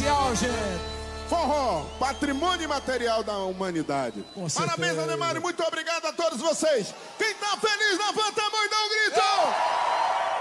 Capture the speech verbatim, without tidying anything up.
especial, gente. Forró, patrimônio imaterial da humanidade. Com Parabéns, certeza. Ademar, muito obrigado a todos vocês. Quem tá feliz, levanta